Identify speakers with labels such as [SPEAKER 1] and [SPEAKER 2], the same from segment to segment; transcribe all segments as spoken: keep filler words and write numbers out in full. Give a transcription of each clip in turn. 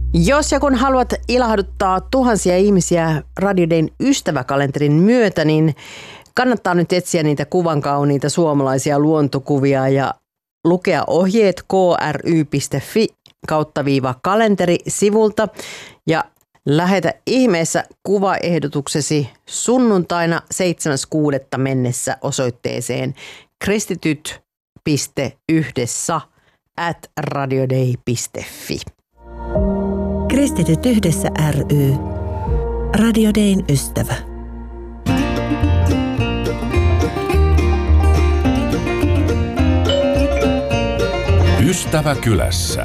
[SPEAKER 1] Jos ja kun haluat ilahduttaa tuhansia ihmisiä Radio Dayn ystäväkalenterin myötä, niin kannattaa nyt etsiä niitä kuvan kauniita suomalaisia luontokuvia ja lukea ohjeet k r y piste f i kautta viiva kalenteri sivulta ja lähetä ihmeessä kuvaehdotuksesi sunnuntaina seitsemäs kuudetta mennessä osoitteeseen kristityt piste yhdessä at radioday piste f i.
[SPEAKER 2] Kristityt yhdessä ry. Radio Dayn ystävä.
[SPEAKER 3] Ystävä kylässä.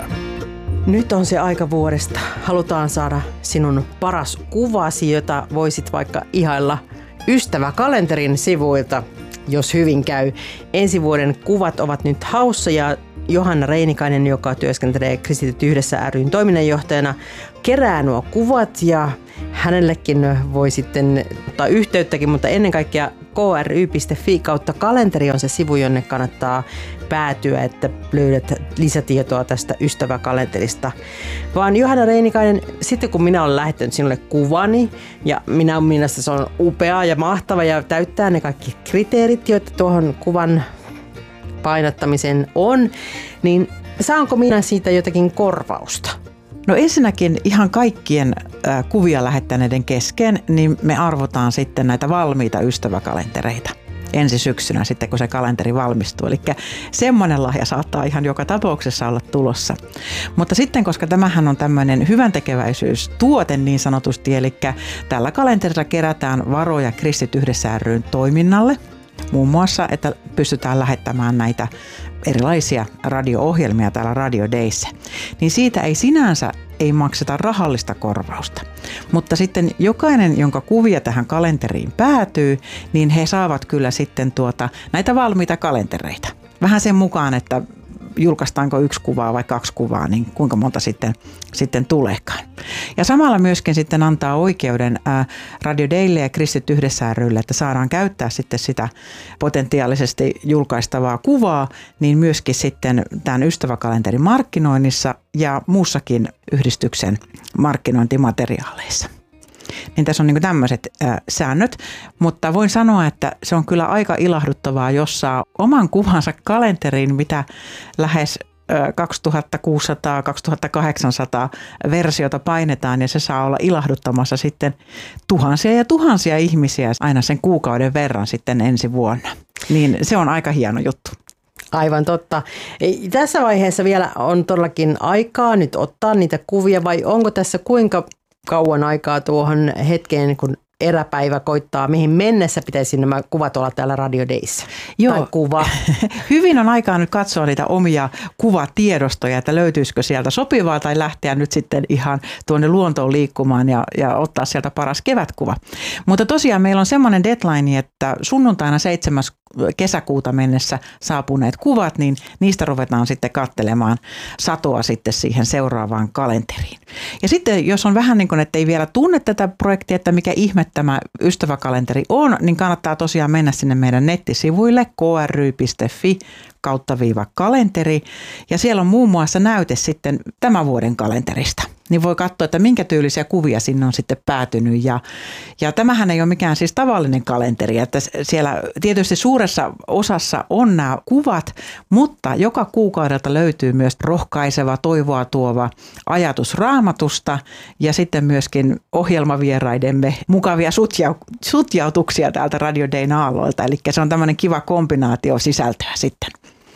[SPEAKER 1] Nyt on se aika vuodesta. Halutaan saada sinun paras kuvasi, jota voisit vaikka ihailla ystäväkalenterin sivuilta, jos hyvin käy. Ensi vuoden kuvat ovat nyt haussa ja Johanna Reinikainen, joka työskentelee Kristityt yhdessä ry:n toiminnanjohtajana, kerää nuo kuvat ja hänellekin voi sitten ottaa yhteyttäkin, mutta ennen kaikkea k r y piste f i kautta kalenteri on se sivu, jonne kannattaa päätyä, että löydät lisätietoa tästä ystäväkalenterista. Vaan Johanna Reinikainen, sitten kun minä olen lähettänyt sinulle kuvani ja minä olen mielestä se on upea ja mahtava ja täyttää ne kaikki kriteerit, joita tuohon kuvan painattamisen on, niin saanko minä siitä jotakin korvausta?
[SPEAKER 4] No ensinnäkin ihan kaikkien äh, kuvia lähettäneiden kesken, niin me arvotaan sitten näitä valmiita ystäväkalentereita ensi syksynä sitten, kun se kalenteri valmistuu. Eli semmoinen lahja saattaa ihan joka tapauksessa olla tulossa. Mutta sitten, koska tämähän on tämmöinen hyväntekeväisyystuote niin sanotusti, eli tällä kalenterilla kerätään varoja Kristityt yhdessä ry:n toiminnalle, muun muassa, että pystytään lähettämään näitä erilaisia radio-ohjelmia täällä Radio Dayssä, niin siitä ei sinänsä ei makseta rahallista korvausta. Mutta sitten jokainen, jonka kuvia tähän kalenteriin päätyy, niin he saavat kyllä sitten tuota, näitä valmiita kalentereita. Vähän sen mukaan, että julkaistaanko yksi kuvaa vai kaksi kuvaa, niin kuinka monta sitten, sitten tuleekaan. Ja samalla myöskin sitten antaa oikeuden ää, Radio Daylle ja Kristityt yhdessä ry:lle, että saadaan käyttää sitten sitä potentiaalisesti julkaistavaa kuvaa, niin myöskin sitten tämän ystäväkalenterin markkinoinnissa ja muussakin yhdistyksen markkinointimateriaaleissa. Niin tässä on niin kuin tämmöiset äh, säännöt, mutta voin sanoa, että se on kyllä aika ilahduttavaa, jos saa oman kuvansa kalenteriin, mitä lähes äh, kaksituhattakuusisataa kaksituhattakahdeksansataa versiota painetaan ja se saa olla ilahduttamassa sitten tuhansia ja tuhansia ihmisiä aina sen kuukauden verran sitten ensi vuonna. Niin se on aika hieno juttu.
[SPEAKER 1] Aivan totta. Tässä vaiheessa vielä on todellakin aikaa nyt ottaa niitä kuvia vai onko tässä kuinka kauan aikaa tuohon hetkeen, kun eräpäivä koittaa, mihin mennessä pitäisi nämä kuvat olla täällä Radio Dayssä?
[SPEAKER 4] Joo,
[SPEAKER 1] tai kuva.
[SPEAKER 4] Hyvin on aikaa nyt katsoa niitä omia kuvatiedostoja, että löytyisikö sieltä sopivaa tai lähteä nyt sitten ihan tuonne luontoon liikkumaan ja, ja ottaa sieltä paras kevätkuva. Mutta tosiaan meillä on semmoinen deadline, että sunnuntaina seitsemäs kesäkuuta mennessä saapuneet kuvat, niin niistä ruvetaan sitten katselemaan satoa sitten siihen seuraavaan kalenteriin. Ja sitten jos on vähän niin kuin, että ei vielä tunne tätä projektia, että mikä ihme tämä ystäväkalenteri on, niin kannattaa tosiaan mennä sinne meidän nettisivuille k r y piste f i kautta viiva kalenteri. Ja siellä on muun muassa näyte sitten tämän vuoden kalenterista. Niin voi katsoa, että minkä tyylisiä kuvia sinne on sitten päätynyt. Ja, ja tämähän ei ole mikään siis tavallinen kalenteri, että siellä tietysti suuressa osassa on nämä kuvat, mutta joka kuukaudelta löytyy myös rohkaiseva, toivoa tuova ajatus Raamatusta ja sitten myöskin ohjelmavieraidemme mukavia sutjautuksia täältä Radio Dayn aalloilta. Eli se on tämmöinen kiva kombinaatio sisältöä sitten.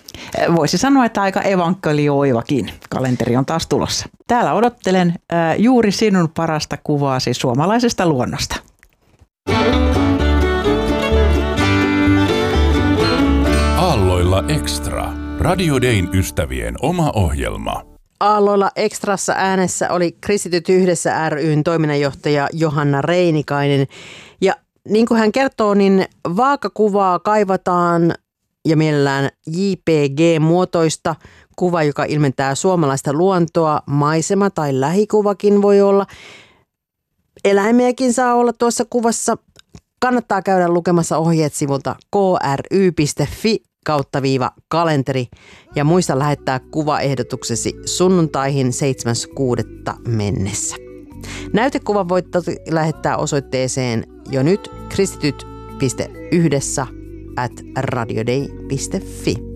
[SPEAKER 4] Voisi sanoa, että aika evankelioivakin kalenteri on taas tulossa. Täällä odottelen ää, juuri sinun parasta kuvaa siis suomalaisesta luonnosta.
[SPEAKER 3] Aalloilla Extra. Radio Dayn ystävien oma ohjelma.
[SPEAKER 1] Aalloilla Extrassa äänessä oli Kristityt yhdessä ry:n toiminnanjohtaja Johanna Reinikainen. Ja niin kuin hän kertoo, niin vaakakuvaa kaivataan ja mielellään J P G-muotoista kuva, joka ilmentää suomalaista luontoa, maisema tai lähikuvakin voi olla. Eläimiäkin saa olla tuossa kuvassa. Kannattaa käydä lukemassa ohjeet sivulta k r y piste f i kautta viiva kalenteri ja muista lähettää kuvaehdotuksesi sunnuntaihin seitsemäs kuudetta mennessä. Näytekuvan voit lähettää osoitteeseen jo nyt kristityt piste yhdessä at radiodei piste fi.